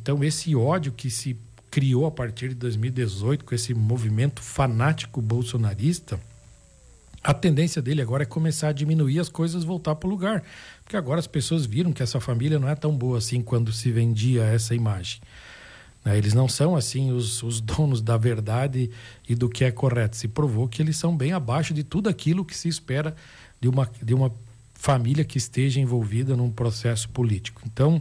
Então, esse ódio que se criou a partir de 2018, com esse movimento fanático bolsonarista, a tendência dele agora é começar a diminuir as coisas, voltar para o lugar. Porque agora as pessoas viram que essa família não é tão boa assim quando se vendia essa imagem. Eles não são assim os donos da verdade e do que é correto. Se provou que eles são bem abaixo de tudo aquilo que se espera de uma família que esteja envolvida num processo político. Então,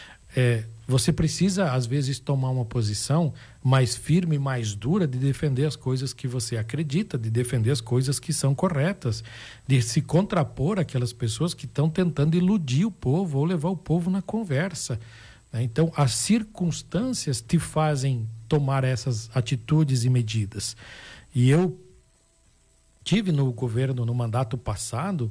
você precisa, às vezes, tomar uma posição mais firme, mais dura, de defender as coisas que você acredita, de defender as coisas que são corretas, de se contrapor àquelas pessoas que estão tentando iludir o povo ou levar o povo na conversa. Então, as circunstâncias te fazem tomar essas atitudes e medidas. E eu tive no governo, no mandato passado,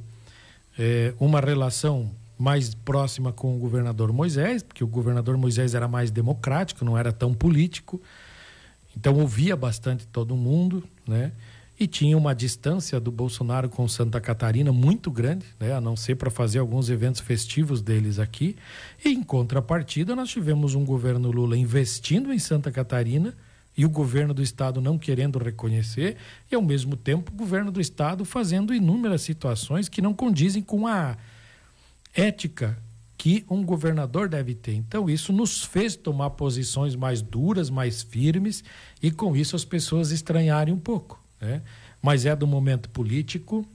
uma relação mais próxima com o governador Moisés, porque o governador Moisés era mais democrático, não era tão político, então ouvia bastante todo mundo, né? E tinha uma distância do Bolsonaro com Santa Catarina muito grande, né? A não ser para fazer alguns eventos festivos deles aqui. E em contrapartida, nós tivemos um governo Lula investindo em Santa Catarina e o governo do estado não querendo reconhecer, e ao mesmo tempo o governo do estado fazendo inúmeras situações que não condizem com a ética que um governador deve ter. Então isso nos fez tomar posições mais duras, mais firmes, e com isso as pessoas estranharem um pouco, né? Mas é do momento político,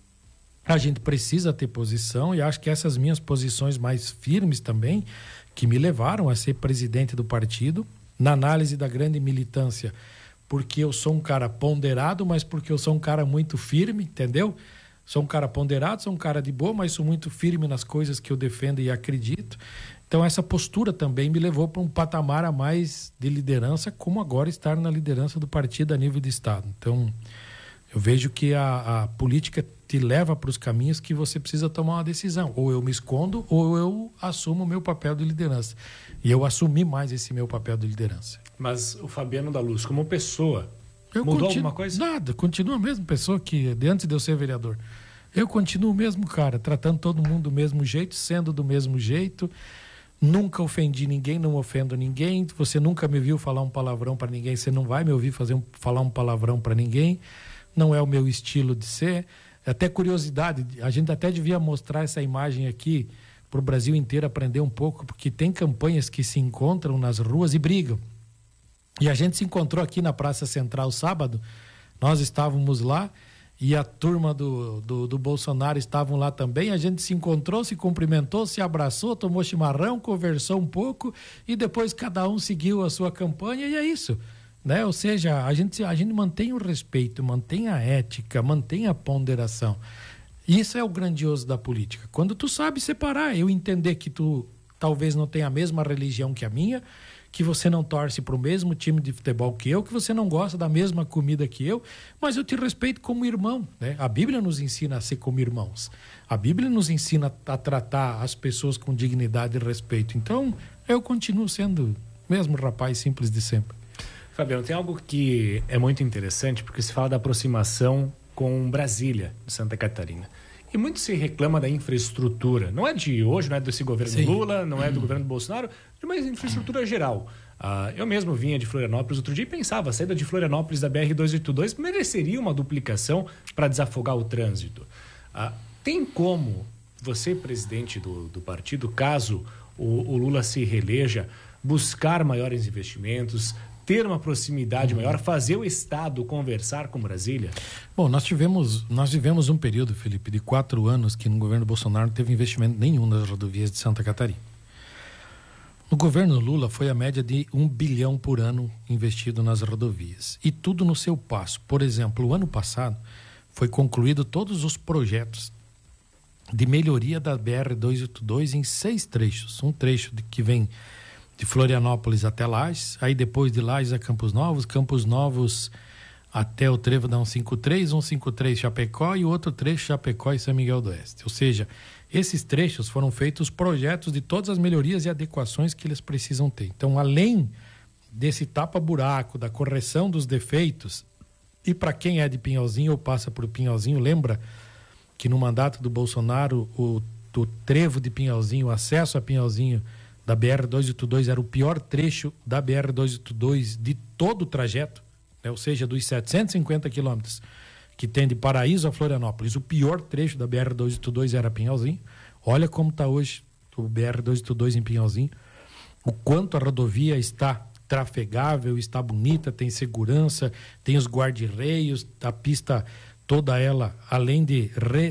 a gente precisa ter posição, e acho que essas minhas posições mais firmes também, que me levaram a ser presidente do partido, na análise da grande militância, porque eu sou um cara ponderado, mas porque eu sou um cara muito firme, entendeu? Sou um cara ponderado, sou um cara de boa, mas sou muito firme nas coisas que eu defendo e acredito. Então essa postura também me levou para um patamar a mais de liderança, como agora estar na liderança do partido a nível de estado. Então eu vejo que a política te leva para os caminhos que você precisa tomar uma decisão. Ou eu me escondo, ou eu assumo o meu papel de liderança. E eu assumi mais esse meu papel de liderança. Mas o Fabiano da Luz, como pessoa, mudou alguma coisa? Nada, continuo a mesma pessoa que antes de eu ser vereador. Eu continuo o mesmo cara, tratando todo mundo do mesmo jeito, sendo do mesmo jeito. Nunca ofendi ninguém, não ofendo ninguém. Você nunca me viu falar um palavrão para ninguém, você não vai me ouvir falar um palavrão para ninguém. Não é o meu estilo de ser. Até curiosidade, a gente até devia mostrar essa imagem aqui para o Brasil inteiro aprender um pouco, porque tem campanhas que se encontram nas ruas e brigam. E a gente se encontrou aqui na Praça Central sábado, nós estávamos lá e a turma do Bolsonaro estavam lá também, a gente se encontrou, se cumprimentou, se abraçou, tomou chimarrão, conversou um pouco e depois cada um seguiu a sua campanha e é isso, né? Ou seja, a gente mantém o respeito, mantém a ética, mantém a ponderação. Isso é o grandioso da política. Quando tu sabe separar, eu entender que tu talvez não tenha a mesma religião que a minha, que você não torce para o mesmo time de futebol que eu, que você não gosta da mesma comida que eu, mas eu te respeito como irmão, né? A Bíblia nos ensina a ser como irmãos. A Bíblia nos ensina a tratar as pessoas com dignidade e respeito. Então, eu continuo sendo o mesmo rapaz simples de sempre. Fabiano, tem algo que é muito interessante, porque se fala da aproximação com Brasília, de Santa Catarina. E muito se reclama da infraestrutura. Não é de hoje, não é desse governo Lula, não é do governo Bolsonaro, de uma infraestrutura geral. Eu mesmo vinha de Florianópolis outro dia e pensava, a saída de Florianópolis da BR-282 mereceria uma duplicação para desafogar o trânsito. Tem como você, presidente do partido, caso o Lula se reeleja, buscar maiores investimentos, ter uma proximidade maior, fazer o Estado conversar com Brasília? Bom, nós vivemos um período, Felipe, de 4 anos que no governo Bolsonaro não teve investimento nenhum nas rodovias de Santa Catarina. No governo Lula foi a média de 1 bilhão por ano investido nas rodovias. E tudo no seu passo. Por exemplo, o ano passado foi concluído todos os projetos de melhoria da BR-282 em 6 trechos. Um trecho que vem de Florianópolis até Lages, aí depois de Lages a Campos Novos até o trevo da 153, 153 Chapecó e o outro trecho Chapecó e São Miguel do Oeste. Ou seja, esses trechos foram feitos projetos de todas as melhorias e adequações que eles precisam ter. Então, além desse tapa-buraco, da correção dos defeitos, e para quem é de Pinhalzinho ou passa por Pinhalzinho, lembra que no mandato do Bolsonaro o trevo de Pinhalzinho, o acesso a Pinhalzinho da BR-282 era o pior trecho da BR-282 de todo o trajeto, né? Ou seja, dos 750 quilômetros que tem de Paraíso a Florianópolis, o pior trecho da BR-282 era Pinhalzinho. Olha como está hoje o BR-282 em Pinhalzinho, o quanto a rodovia está trafegável, está bonita, tem segurança, tem os guarda-reios, a pista toda ela, além de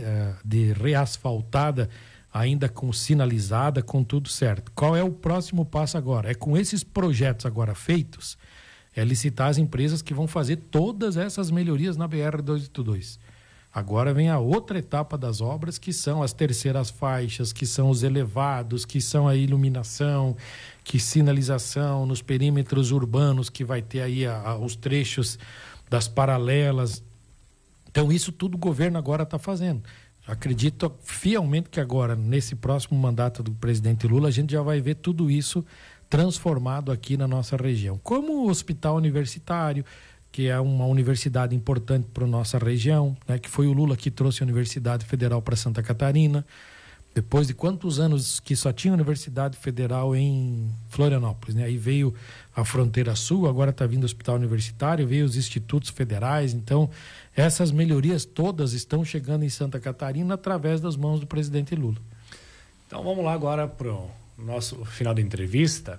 reasfaltada, ainda com sinalizada, com tudo certo. Qual é o próximo passo agora? É com esses projetos agora feitos, é licitar as empresas que vão fazer todas essas melhorias na BR-282. Agora vem a outra etapa das obras, que são as terceiras faixas, que são os elevados, que são a iluminação, que sinalização nos perímetros urbanos, que vai ter aí os trechos das paralelas. Então isso tudo o governo agora está fazendo. Acredito fielmente que agora, nesse próximo mandato do presidente Lula, a gente já vai ver tudo isso transformado aqui na nossa região. Como o hospital universitário, que é uma universidade importante para a nossa região, né, que foi o Lula que trouxe a Universidade Federal para Santa Catarina, depois de quantos anos que só tinha Universidade Federal em Florianópolis, né? Aí veio a Fronteira Sul, agora está vindo o Hospital Universitário, veio os institutos federais. Então, essas melhorias todas estão chegando em Santa Catarina através das mãos do presidente Lula. Então, vamos lá agora para o nosso final da entrevista.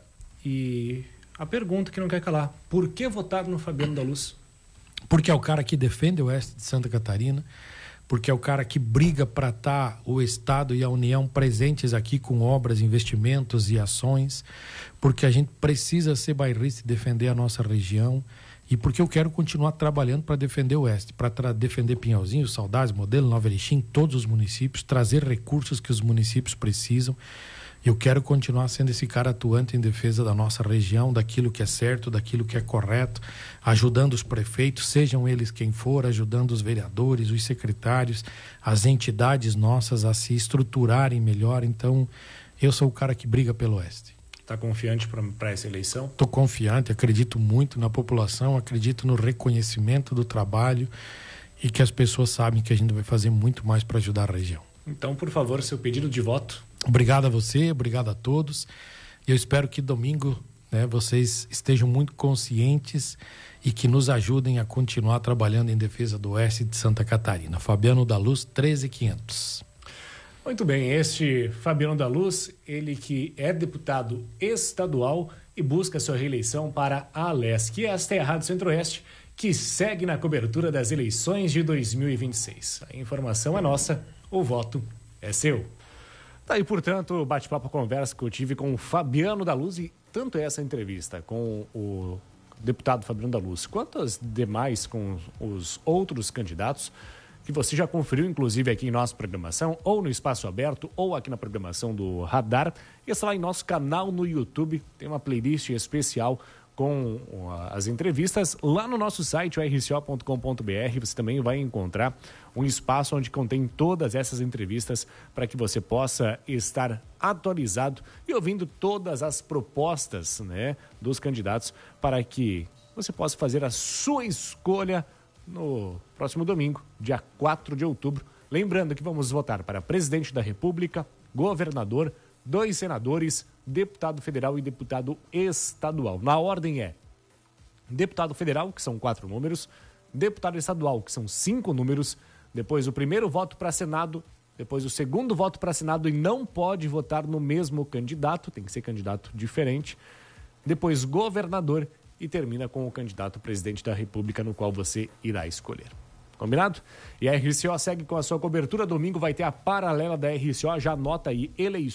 E a pergunta que não quer calar: por que votar no Fabiano da Luz? Porque é o cara que defende o oeste de Santa Catarina, porque é o cara que briga para estar o Estado e a União presentes aqui com obras, investimentos e ações, porque a gente precisa ser bairrista e defender a nossa região, e porque eu quero continuar trabalhando para defender o Oeste, para defender Pinhalzinho, Saudades, Modelo, Nova Erechim, todos os municípios, trazer recursos que os municípios precisam. Eu quero continuar sendo esse cara atuante em defesa da nossa região, daquilo que é certo, daquilo que é correto, ajudando os prefeitos, sejam eles quem for, ajudando os vereadores, os secretários, as entidades nossas a se estruturarem melhor. Então, eu sou o cara que briga pelo Oeste. Está confiante para essa eleição? Estou confiante, acredito muito na população, acredito no reconhecimento do trabalho e que as pessoas sabem que a gente vai fazer muito mais para ajudar a região. Então, por favor, seu pedido de voto. Obrigado a você, obrigado a todos. Eu espero que domingo, né, vocês estejam muito conscientes e que nos ajudem a continuar trabalhando em defesa do Oeste de Santa Catarina. Fabiano da Luz, 13500. Muito bem, este Fabiano da Luz, ele que é deputado estadual e busca sua reeleição para a ALESC. E esta é a Rádio Centro-Oeste, que segue na cobertura das eleições de 2026. A informação é nossa, o voto é seu. Tá aí, portanto, o bate-papo, conversa que eu tive com o Fabiano da Luz, e tanto essa entrevista com o deputado Fabiano da Luz, quanto as demais com os outros candidatos, que você já conferiu, inclusive, aqui em nossa programação, ou no Espaço Aberto, ou aqui na programação do Radar. E está lá em nosso canal no YouTube, tem uma playlist especial com as entrevistas. Lá no nosso site, o rco.com.br, você também vai encontrar um espaço onde contém todas essas entrevistas para que você possa estar atualizado e ouvindo todas as propostas, né, dos candidatos, para que você possa fazer a sua escolha no próximo domingo, dia 4 de outubro. Lembrando que vamos votar para presidente da República, governador, 2 senadores, deputado federal e deputado estadual. Na ordem é deputado federal, que são 4 números, deputado estadual, que são 5 números, depois o primeiro voto para Senado, depois o segundo voto para Senado, e não pode votar no mesmo candidato, tem que ser candidato diferente, depois governador, e termina com o candidato presidente da República, no qual você irá escolher. Combinado? E a RCO segue com a sua cobertura. Domingo vai ter a paralela da RCO. Já anota aí,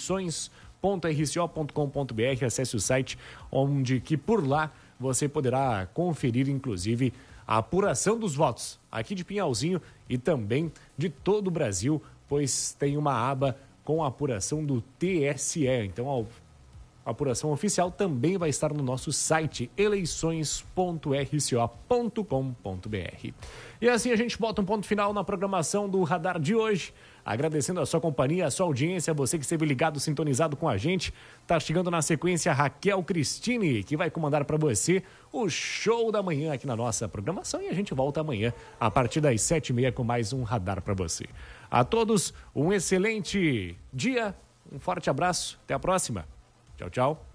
eleições.rco.com.br. Acesse o site, onde que por lá você poderá conferir, inclusive, a apuração dos votos aqui de Pinhalzinho e também de todo o Brasil, pois tem uma aba com a apuração do TSE. Então, a apuração oficial também vai estar no nosso site, eleições.rco.com.br. E assim a gente bota um ponto final na programação do Radar de hoje. Agradecendo a sua companhia, a sua audiência, você que esteve ligado, sintonizado com a gente. Tá chegando na sequência Raquel Cristine, que vai comandar para você o show da manhã aqui na nossa programação. E a gente volta amanhã, a partir das 7h30, com mais um Radar para você. A todos, um excelente dia, um forte abraço, até a próxima. Tchau, tchau.